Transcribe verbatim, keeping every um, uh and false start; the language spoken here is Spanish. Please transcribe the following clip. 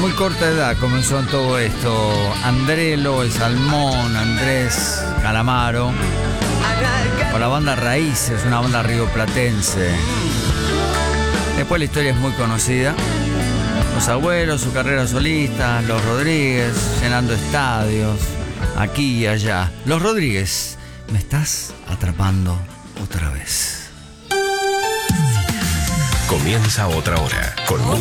muy corta edad comenzó en todo esto. Andrelo, El Salmón, Andrés Calamaro, con la banda Raíces, una banda rioplatense. Después la historia es muy conocida. Los Abuelos, su carrera solista, Los Rodríguez, llenando estadios, aquí y allá. Los Rodríguez, me estás atrapando otra vez. Comienza otra hora con mucha